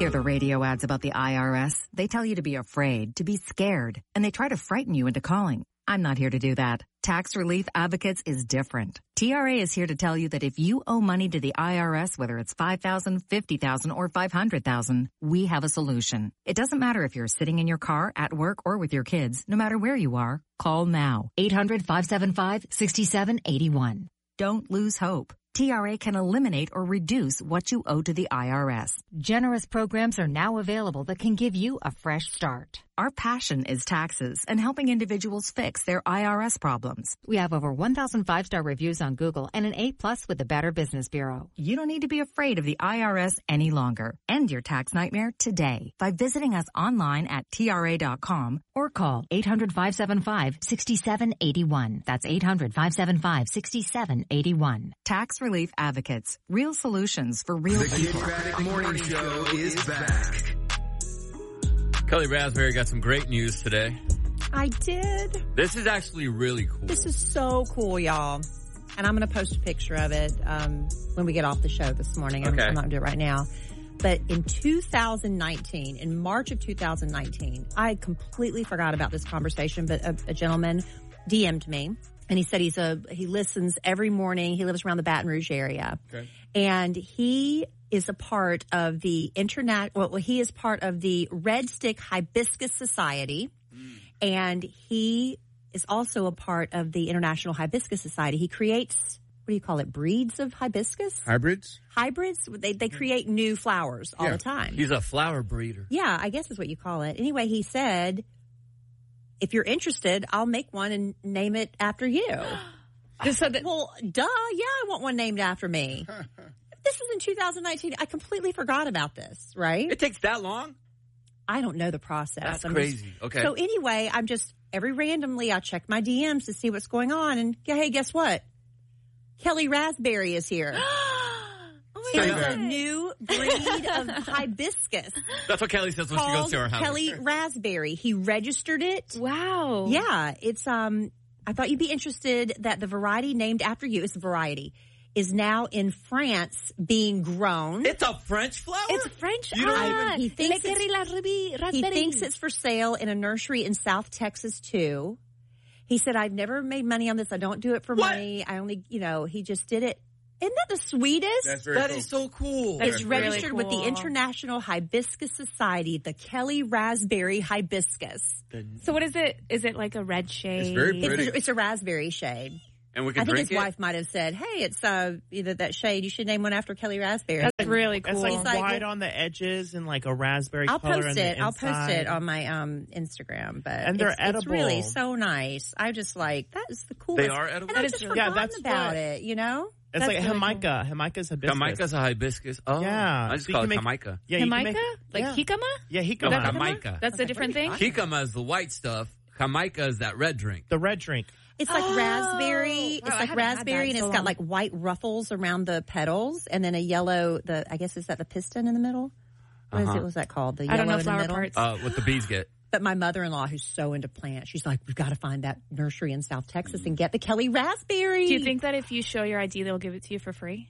Hear the radio ads about the IRS? They tell you to be afraid, to be scared, and they try to frighten you into calling. I'm not here to do that. Tax Relief Advocates is different. TRA is here to tell you that if you owe money to the IRS, whether it's $5,000, $50,000, or $500,000, we have a solution. It doesn't matter if you're sitting in your car, at work, or with your kids. No matter where you are, call now. 800-575-6781. Don't lose hope. TRA can eliminate or reduce what you owe to the IRS. Generous programs are now available that can give you a fresh start. Our passion is taxes and helping individuals fix their IRS problems. We have over 1,000 5-star reviews on Google and an A+ with the Better Business Bureau. You don't need to be afraid of the IRS any longer. End your tax nightmare today by visiting us online at TRA.com or call 800-575-6781. That's 800-575-6781. Tax Relief Advocates. Real solutions for real people. The Kid Paddock Morning Show is back. Kelly Raspberry got some great news today. I did. This is actually really cool. This is so cool, y'all. And I'm going to post a picture of it when we get off the show this morning. Okay. I'm not going to do it right now. But in 2019, in March of 2019, I completely forgot about this conversation, but a gentleman DM'd me. And he said he listens every morning. He lives around the Baton Rouge area. Okay. And he is a part of the he is part of the Red Stick Hibiscus Society. And he is also a part of the International Hibiscus Society. He creates, what do you call it, breeds of hibiscus? Hybrids? Hybrids. They create new flowers all the time. He's a flower breeder. Yeah, I guess is what you call it. Anyway, he said, if you're interested, I'll make one and name it after you. Well, duh. Yeah, I want one named after me. This was in 2019. I completely forgot about this, right? It takes that long? I don't know the process. That's crazy. Okay. So anyway, I'm just, randomly, I check my DMs to see what's going on. And hey, guess what? Kelly Raspberry is here. It's a new breed of hibiscus. That's what Kelly says when she goes to her house. Kelly Raspberry. He registered it. Wow. Yeah. It's, I thought you'd be interested that the variety named after you, it's a variety, is now in France being grown. It's a French flower? It's French. He thinks it's for sale in a nursery in South Texas, too. He said, I've never made money on this. I don't do it for money. I only, he just did it. Isn't that the sweetest? That's very cool. cool. Is so cool. It's registered with the International Hibiscus Society, the Kelly Raspberry Hibiscus. So what is it? Is it like a red shade? It's very pretty. It's a raspberry shade. And we can I think drink his wife might have said, hey, it's either that shade. You should name one after Kelly Raspberry. That's really cool. It's like white on the edges and like a raspberry color on the inside. I'll post it on my Instagram. But and they're edible. It's really so nice. I just that is the coolest. They are edible? And I just forgotten about it, It's that's like really Jamaica. Jamaica's hibiscus. Jamaica's a hibiscus. Oh, yeah. I just call it Jamaica. Yeah, Jamaica? Like jicama? Yeah, jicama. Jamaica. That's a different thing? Jicama is the white stuff. Jamaica is that red drink. The red drink. It's like raspberry. Wow, It's like raspberry, and it's got like white ruffles around the petals, and then a yellow. I guess is that the piston in the middle? What's that called? The I don't yellow know in the flower middle. parts. What the bees get. But my mother-in-law, who's so into plants, she's like, we've got to find that nursery in South Texas and get the Kelly Raspberry. Do you think that if you show your ID, they'll give it to you for free?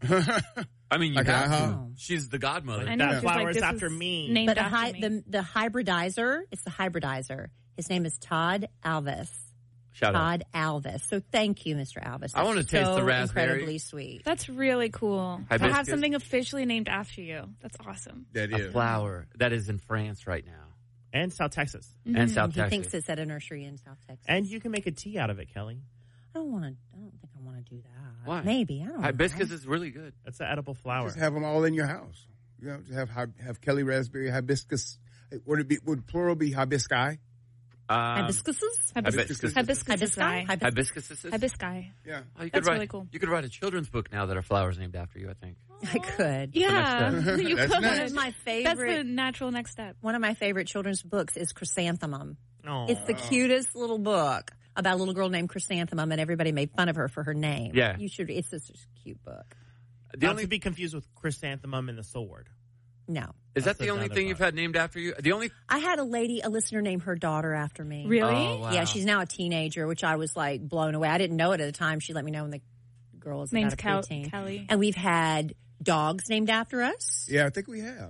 I mean, you Like have uh-huh. to. She's the godmother. I know. That she's flower like, is this after is me. named But after me. the hybridizer, it's the hybridizer. His name is Todd Alvis. Shout out. Todd Alvis. So thank you, Mr. Alvis. I want to taste the raspberry. Incredibly sweet. That's really cool. To Hibiscus. have something officially named after you. That's awesome. That A is. flower that is in France right now. And South Texas. And South He Texas. thinks it's at a nursery in South Texas. And you can make a tea out of it, Kelly. I don't think I want to do that. Why? Maybe. I don't know. Hibiscus is really good. That's an edible flower. Just have them all in your house. You know, just have Kelly Raspberry, hibiscus. Would plural be hibisci? Hibiscuses? Hibiscus. Hibisci? Hibiscuses? Hibisci. Yeah. Oh, you could That's write, really cool. You could write a children's book now that are flowers named after you, I think. I could. Yeah. next You That's could. nice. One of my That's the favorite natural next step. children's books is Chrysanthemum. Oh. It's the cutest little book about a little girl named Chrysanthemum, and everybody made fun of her for her name. Yeah. You should. It's just a cute book. Not to be confused with chrysanthemum and the sword. No. Is that That's the only another thing you've book. had named after you? The only. I had a listener name her daughter after me. Really? Oh, wow. Yeah, she's now a teenager, which I was like blown away. I didn't know it at the time. She let me know when the girl was Name's about a preteen. Kelly. And we've had dogs named after us. Yeah, I think we have.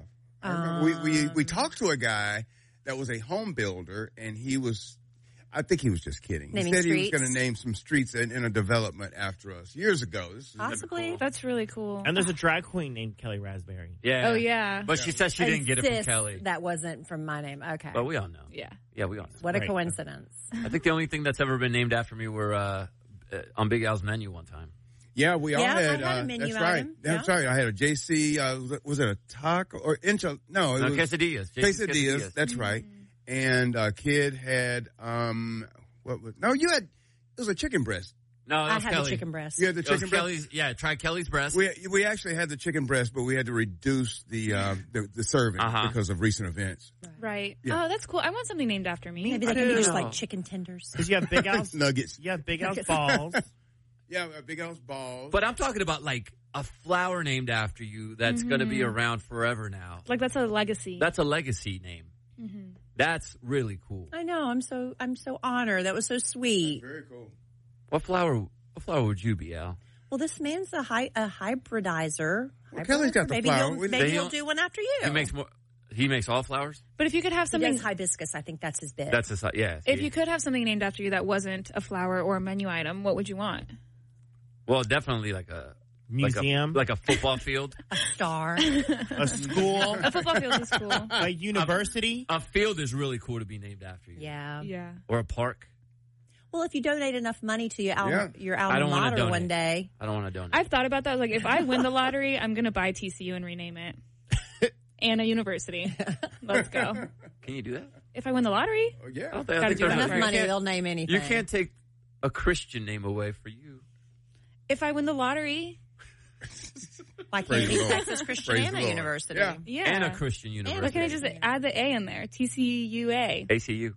We talked to a guy that was a home builder, and I think he was just kidding. Naming he said streets? he was going to name some streets in a development after us years ago. This is Possibly. cool. That's really cool. And there's a drag queen named Kelly Raspberry. Yeah. Oh, yeah. But she said she didn't get it from Insist Kelly. That wasn't from my name. Okay. But we all know. Yeah. Yeah, we all know. What a Right. coincidence. I think the only thing that's ever been named after me were on Big Al's menu one time. Yeah, we all Yeah, I had. had a menu that's right. item. That's Yeah. right. I had a JC. Was it a taco or enchilada? No, it was quesadillas. quesadillas. That's right. And Kid had what was? No, you had. It was a chicken breast. No, I that was had Kelly. the chicken breast. You had the It was chicken breast. Kelly's. Yeah, try Kelly's breast. We actually had the chicken breast, but we had to reduce the serving because of recent events. Right. Yeah. Oh, that's cool. I want something named after me. Maybe they can be just know. like chicken tenders. Because you have Big Al's Nuggets. You have Big Al's balls. Yeah, Big Al's balls. But I'm talking about like a flower named after you that's going to be around forever now. Like, that's a legacy. That's a legacy name. That's really cool. I know. I'm so honored. That was so sweet. Very cool. What flower would you be, Al? Well, this man's a hybridizer. Well, Kelly's got the maybe flower. Maybe They he'll do one after you. He makes all flowers? But if you could have He something, does hibiscus. I think that's his bit. That's his, yeah. if you could have something named after you that wasn't a flower or a menu item, what would you want? Well, definitely like a Museum. like a football field. Star. A school. A football field is cool. A university. A field is really cool to be named after you. Yeah. Yeah. Or a park. Well, if you donate enough money to your I alma don't wanna mater donate. one day. I don't want to donate. I've thought about that. Like, if I win the lottery, I'm going to buy TCU and rename it. And a university. Let's go. Can you do that? If I win the lottery, Oh, yeah. I think Gotta do there's that Enough first. money, You they'll name anything. you can't take a Christian name away for you. if I win the lottery, Why can't Praise it be the Lord. Texas Praise the Christiana Lord. University? Yeah. yeah. And a Christian university. Why can't I just add the A in there? TCUA. ACU.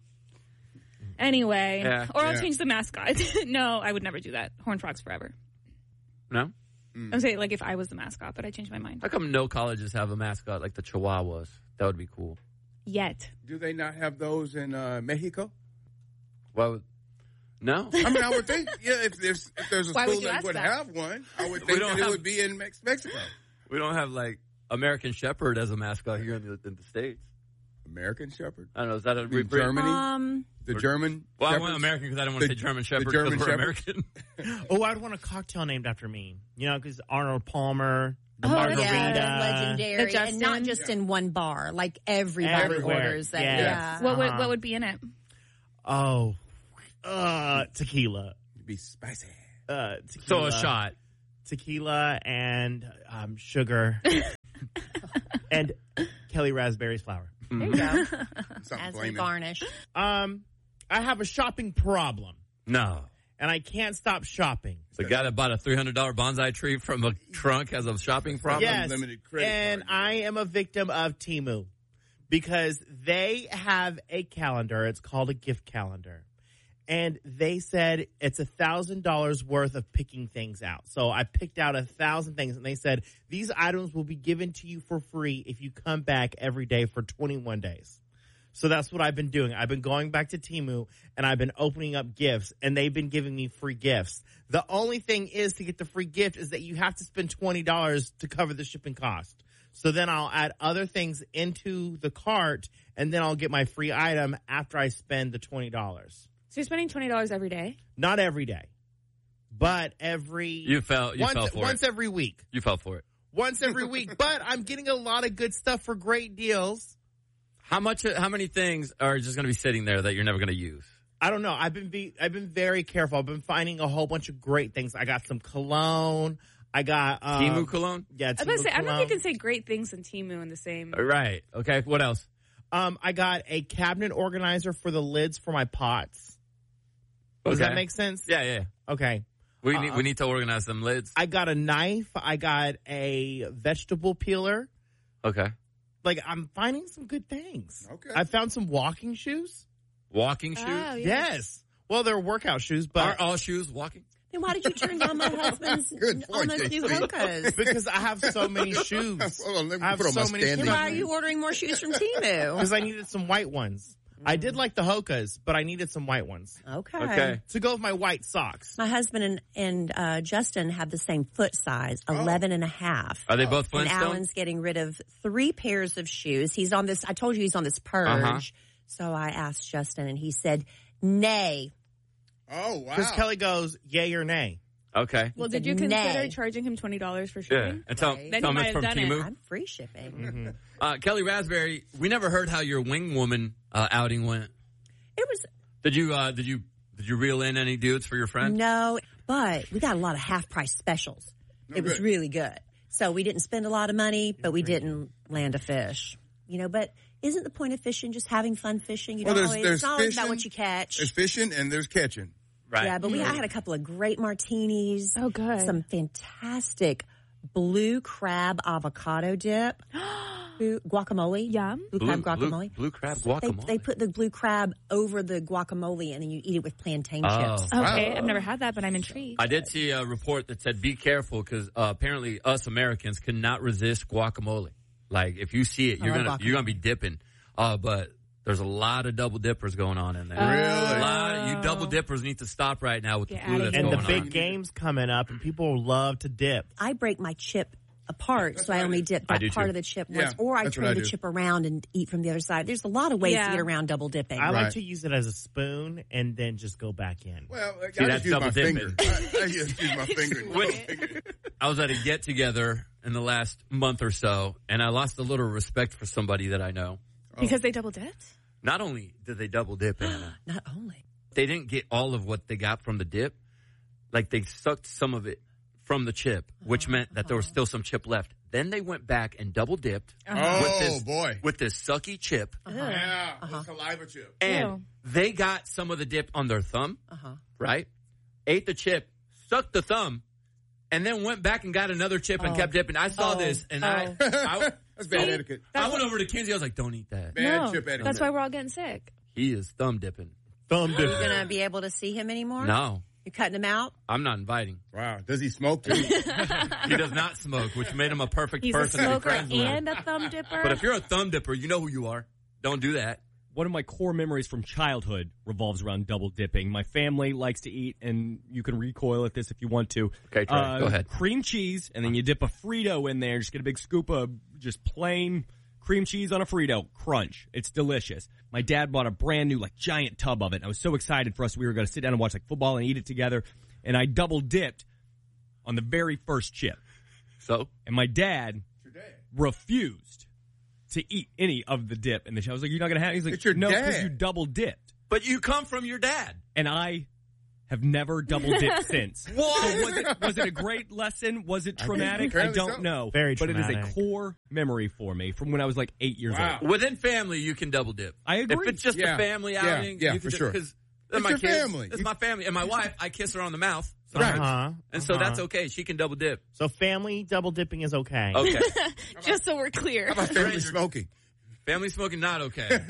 Anyway. Yeah. Or I'll Yeah. change the mascot. No, I would never do that. Horned Frogs forever. No? I would say, like, if I was the mascot, but I changed my mind. How come no colleges have a mascot like the Chihuahuas? That would be cool. Yet. Do they not have those in Mexico? Why would... No? I mean, I would think, if there's a Why would school you that ask would that? have one, I would We think don't that it have- would be in Mexico. We don't have, like, American Shepherd as a mascot here in the States. American Shepherd? I don't know. Is that a... In Germany? The German Well, I Shepherds? went American because I didn't want to The- say German the Shepherd German because we're Shepherd? American. Oh, I'd want a cocktail named after me. You know, because Arnold Palmer, the Oh, margarita. Yeah, legendary, The and not Justin? just in one bar. Like everybody Everywhere. orders that. Yes. Yeah. What would be in it? Oh, tequila. It'd be spicy. Tequila. So a shot. Tequila and sugar. And Kelly Raspberry's flour. There you go. Something As a flaming. garnish. I have a shopping problem, No. and I can't stop shopping. The guy that bought a $300 bonsai tree from a trunk has a shopping problem? Yes, Unlimited credit and card. I am a victim of Temu because they have a calendar. It's called a gift calendar. And they said it's $1,000 worth of picking things out. So I picked out 1,000 things, and they said these items will be given to you for free if you come back every day for 21 days. So that's what I've been doing. I've been going back to Temu, and I've been opening up gifts, and they've been giving me free gifts. The only thing is to get the free gift is that you have to spend $20 to cover the shipping cost. So then I'll add other things into the cart, and then I'll get my free item after I spend the $20. So you're spending $20 every day? Not every day, but You fell for once it. every week. You fell for it. Once every week. But I'm getting a lot of good stuff for great deals. How many things are just going to be sitting there that you're never going to use? I don't know. I've been very careful. I've been finding a whole bunch of great things. I got some cologne. I got Timu cologne? Yeah, I was going to say, I don't think cologne. you can say great things in Temu in the same. Right. Okay. What else? I got a cabinet organizer for the lids for my pots. Does Okay. that make sense? Yeah. Okay. We need to organize some lids. I got a knife. I got a vegetable peeler. Okay. Like, I'm finding some good things. Okay. I found some walking shoes. Walking shoes? Oh, Yes. Well, they're workout shoes, but Are all shoes walking? Then why did you turn down my husband's Good point, almost new JC. Hokas? because I have so many shoes. Hold on, let me I have put on so my many standing. Why are you ordering more shoes from Temu? Because I needed some white ones. I did like the Hokas, but I needed some white ones Okay. to go with my white socks. My husband and Justin have the same foot size, 11 and a half. Are they both And Flintstones? Alan's getting rid of 3 pairs of shoes. He's on this, I told you he's on this purge. Uh-huh. So I asked Justin and he said, nay. Oh, wow. Because Kelly goes, yay or nay. Okay. Well, said did you consider nay. charging him $20 for Yeah. shipping? And tell, Right. Then tell he me might it's from have done it. Temu. I'm free shipping. Mm-hmm. Kelly Raspberry, we never heard how your wing woman outing went. It was, Did you reel in any dudes for your friend? no, but we got a lot of half price specials. It was good. really good. So we didn't spend a lot of money, but we didn't land a fish. But isn't the point of fishing just having fun fishing? You Well, don't there's- always, there's it's not always about fishing, what you catch. There's fishing and there's catching. Right. Yeah, but I had a couple of great martinis. Oh, good. Some fantastic blue crab avocado dip. Guacamole. Yum. Blue crab guacamole. Blue crab They guacamole. put the blue crab over the guacamole and then you eat it with plantain Oh. chips. Okay, I've never had that, but I'm intrigued. I did see a report that said be careful because apparently us Americans cannot resist guacamole. Like if you see it, I love you're gonna be dipping. But there's a lot of double dippers going on in there. Really? You double dippers need to stop right now with Get the flu outta that's here. And going the big on. game's coming up, and people love to dip. I break my chip apart, so I only dip I that do part too. of the chip Yeah, once, or I that's what turn I the do. chip around and eat from the other side. There's a lot of ways Yeah. to get around double dipping. I like Right. to use it as a spoon and then just go back in. Well, I See, that's just use my double finger. dipping. I just use my finger. I was at a get together in the last month or so, and I lost a little respect for somebody that I know. Because they double dipped? Not only did they double dip, Anna, Not only. they didn't get all of what they got from the dip. Like they sucked some of it from the chip, which meant that there was still some chip left. Then they went back and double dipped Oh, boy. with this sucky chip, Yeah, the saliva chip. and Ew. they got some of the dip on their thumb, right? Ate the chip, sucked the thumb, and then went back and got another chip and kept dipping. I saw this, and I That's bad etiquette. I went over to Kinsey. I was like, "Don't eat that." Bad No, chip etiquette. that's why we're all getting sick. He is thumb dipping. Thumb Are you dip. going to be able to see him anymore? No, You're cutting him out? I'm not inviting. Wow. Does he smoke too? He does not smoke, which made him a perfect He's a person to be smoker friends with. and a thumb dipper. But if you're a thumb dipper, you know who you are. Don't do that. One of my core memories from childhood revolves around double dipping. My family likes to eat, and you can recoil at this if you want to. Okay, Trey, go ahead. Cream cheese, and then you dip a Frito in there. Just get a big scoop of just plain cream cheese on a Frito. Crunch. It's delicious. My dad bought a brand new, giant tub of it. I was so excited for us. We were going to sit down and watch, football and eat it together. And I double dipped on the very first chip. So? And my dad refused to eat any of the dip. And I was like, "You're not going to have it?" He's like, It's your "No, dad." because you double dipped." But you come from your dad. And I have never double dipped since. What? So was it a great lesson? Was it traumatic? I apparently don't so. know. Very But it is traumatic. a core memory for me from when I was 8 years Wow. old. Within family, you can double dip. I agree. If it's just Yeah. a family Yeah. outing, Yeah, you can for sure. Because It's my your kids, family. It's You- my family. And my wife, I kiss her on the mouth sometimes. Uh-huh. And so that's okay. She can double dip. So family double dipping is okay. Okay. Just so we're clear. My family smoking. Family smoking, not okay.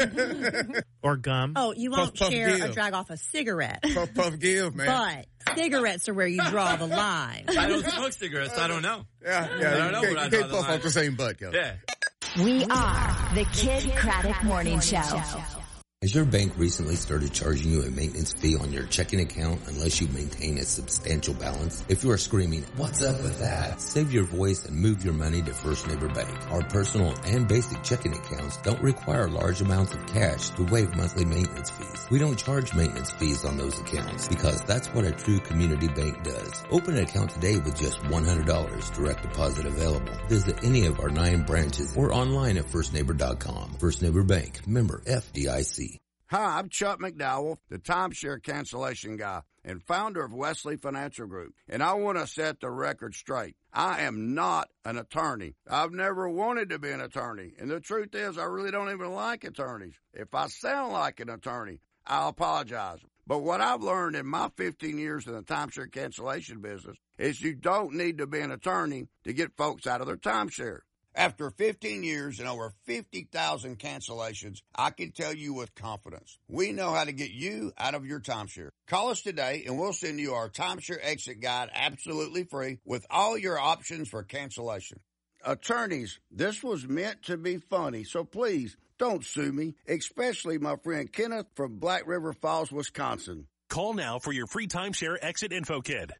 Or gum. Oh, you won't Puff, share give. or drag off a cigarette. Puff, puff, give, man. But cigarettes are where you draw the line. I don't smoke cigarettes. I don't know. Yeah. I don't You know can't, what I you draw can't the puff line. off the same butt, Kelly. Yeah. We are the Kid Craddock Morning Show. Has your bank recently started charging you a maintenance fee on your checking account unless you maintain a substantial balance? If you are screaming, "What's up with that?" save your voice and move your money to First Neighbor Bank. Our personal and basic checking accounts don't require large amounts of cash to waive monthly maintenance fees. We don't charge maintenance fees on those accounts because that's what a true community bank does. Open an account today with just $100, direct deposit available. Visit any of our 9 branches or online at firstneighbor.com. First Neighbor Bank, member FDIC. Hi, I'm Chuck McDowell, the timeshare cancellation guy and founder of Wesley Financial Group. And I want to set the record straight. I am not an attorney. I've never wanted to be an attorney. And the truth is, I really don't even like attorneys. If I sound like an attorney, I'll apologize. But what I've learned in my 15 years in the timeshare cancellation business is you don't need to be an attorney to get folks out of their timeshare. After 15 years and over 50,000 cancellations, I can tell you with confidence, we know how to get you out of your timeshare. Call us today and we'll send you our timeshare exit guide absolutely free with all your options for cancellation. Attorneys, this was meant to be funny, so please don't sue me, especially my friend Kenneth from Black River Falls, Wisconsin. Call now for your free timeshare exit info kit.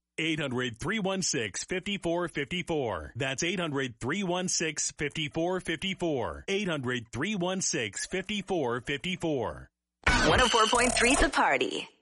800-316-5454. That's 800-316-5454. 800-316-5454. 104.3 The Party.